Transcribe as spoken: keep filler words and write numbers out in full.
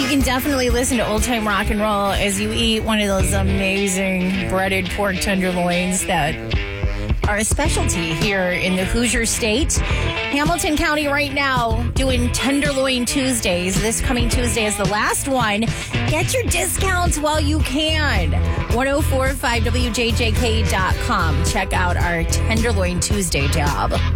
can definitely listen to old time rock and roll as you eat one of those amazing breaded pork tenderloins that are a specialty here in the Hoosier State. Hamilton County right now doing Tenderloin Tuesdays. This coming Tuesday is the last one. Get your discounts while you can. ten forty-five W J J K dot com. Check out our Tenderloin Tuesday tab.